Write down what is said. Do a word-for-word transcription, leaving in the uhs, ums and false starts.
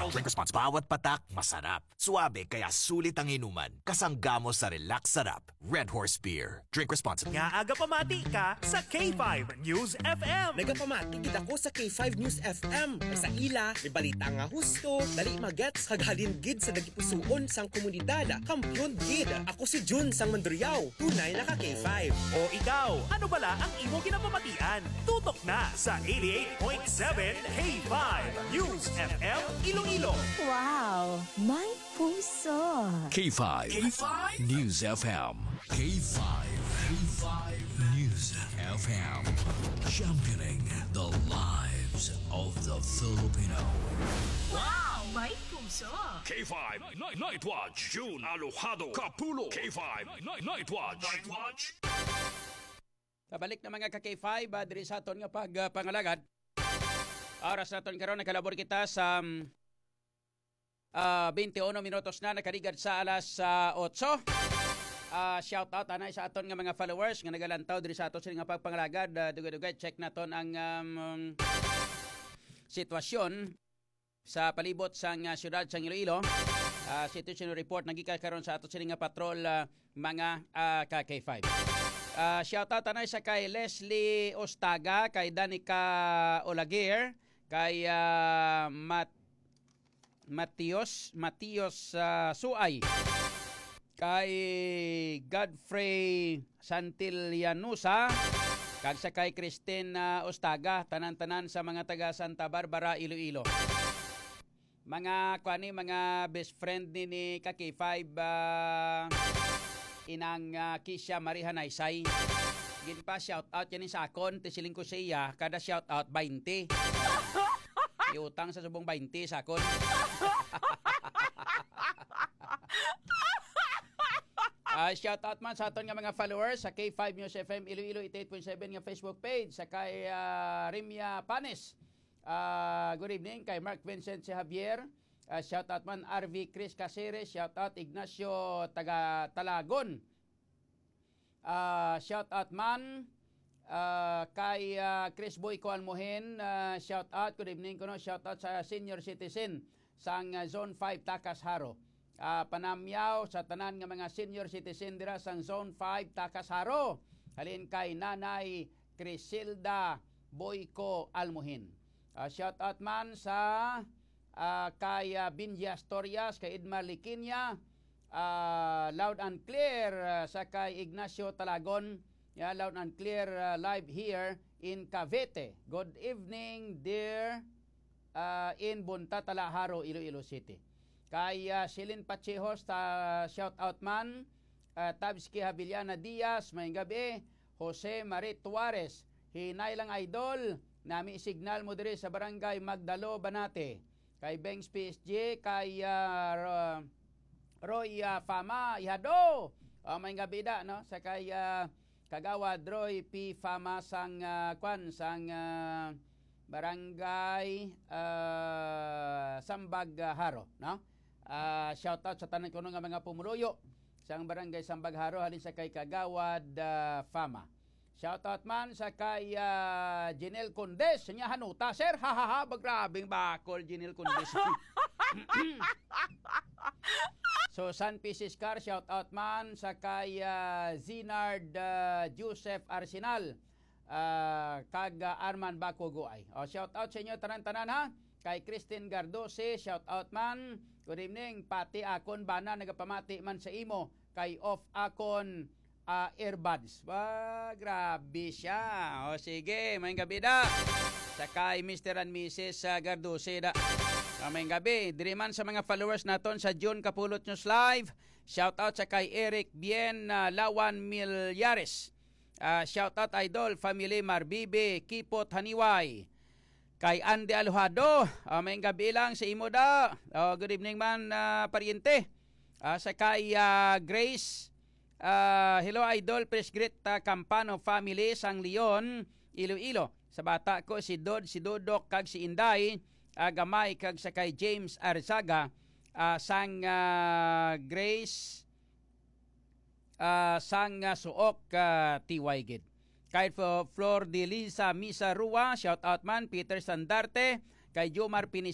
Drink responsible. Bawat patak masarap. Suabe kaya sulit ang inuman. Kasanggamo sa relax sarap. Red Horse Beer. Drink responsibly. Nga aga pamati ka sa K five News F M. Nagapamati kita ko sa K five News F M. Sa ila, may balita nga husto, dali magets haghalin gid sa nagipusoon sang komunidad. Kampiyon gid. Ako si Jun sang Mandriyaw. Tunay na ka K five. O ikaw, ano bala ang imo ginapamatian? Tutok na sa eighty-eight point seven K five News F M Iloilo. Wow, may puso. K five. K five News F M. K five. K five News F M. Championing the lives of the Filipino. Wow, may puso. K five Night, Night Watch. June Alojado Capulo. K five Night, Night Watch. Night Watch. Kabalik na mga ka-K five, uh, diri sa aton nga pag uh, pangalagad. Oras na aton karon nagalabor kita sa um, uh, twenty-one minutos na nakarigad sa alas uh, eight. Uh, shout out anay sa aton nga mga followers nga nagalantaw diri sa aton sa nga pagpangalagad. Uh, dugay-dugay check naton ang um, sitwasyon sa palibot sa uh, siyudad sa Iloilo. Uh, situation report nagika karon sa aton sa nga patrol uh, mga uh, ka-K five. Uh, shoutout anay sa kay Leslie Ostaga, kay Danica Olaguer, kay uh, Mat Matios Matios uh, Suay, kay Godfrey Santillanusa, kag sa kay Christine uh, Ostaga, tanan-tanan sa mga taga Santa Barbara, Iloilo. Mga kwani mga best friend ni ni ka K five uh, inang uh, Kisha Marie Hanaysay. Gin pa shout out yan sa akon, tisiling ko siya, kada shout out twenty. Iutang sa subong twenty sa akon. uh, shout out man sa aton nga mga followers sa K five News F M Iloilo eighty-eight point seven nga Facebook page, sa kay uh, Rimia Panes. Uh, good evening kay Mark Vincent si Javier. Uh, shout out man R V Chris Caceres, shout out Ignacio taga Talagon. Uh, shout out man uh, kay uh, Chris Boyco Almohen, uh, shout out, good evening kuno, shout out sa senior citizen sang uh, Zone five Takas Haro. Uh, panamyaw sa tanan nga mga senior citizen dira sang Zone five Takas Haro. Halin kay Nanay Crisilda Boyco Almohen. Uh, shout out man sa Uh, kay uh, Binja Astorias, kay Edmar Liquinia, uh, loud and clear uh, sa kay Ignacio Talagon, yeah, loud and clear uh, live here in Cavite. Good evening dear uh, in Bunta Talaharo, Iloilo City. Kay uh, Silin Pachejos, ta shout out man, uh, Tabski Habiliana Diaz, may gabi, Jose Marie Tuarez, hinay lang idol, nami signal mo diri sa barangay Magdalo, Banate. Kay Bengs P S G, kay uh, Roy uh, Fama Ihado, uh, may gabida no sa kay uh, Kagawad Roy P Fama sang uh, kwan sang uh, barangay uh, Sambag uh, Haro no. Uh, shout out sa tanan kuno nga mga pumuluyo sang barangay Sambag Haro halin sa kay Kagawad uh, Fama. Shout out man sa kay uh, Jinel Condes, nya hanuta sir, ha ha ha, bagrabing bakol Jinel Condes. So San Pieces Car, shout out man sa kay uh, Zinard uh, Joseph Arsenal, uh, kag uh, Arman Bakugoay. O shout out sa inyo tanan-tanan ha. Kay Christine Gardose, shout out man. Good evening, pati akon bana nagapamati man sa imo kay off akon Uh, earbuds. Ba, grabe siya. O sige, may gabi da. Sa kay Mister and Missus Uh, Gardose da. Uh, may gabi. Diri man sa mga followers naton sa June Kapulot News Live. Shout out sa kay Eric Bien uh, Lawan Milyares. Uh, shout out idol, family Marbibe, Kipot Haniway. Kay Andy Alojado. Uh, may gabi lang sa imo da. Uh, good evening man, uh, pariente. Uh, sa kay uh, Grace. Uh, hello idol, Press Great uh, Campano family sang Leon, Iloilo. Sa bata ko si Dod, si Dodok kag si Inday, uh, gamay kag sa kay James Arzaga, uh, sang uh, Grace uh, sang uh, suok uh, T Y Gid. Kay Flor de Lisa Misa Rua, shout out man, Peter Sandarte, kay Jomar Pinis